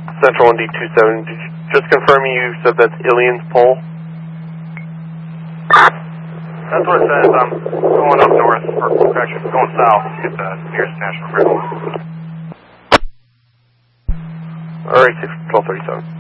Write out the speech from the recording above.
Central 1D27, just confirming you said that's Ilian's pole? That's what it says. I'm going up north, or actually going south to get the nearest national grid. Alright, 1237.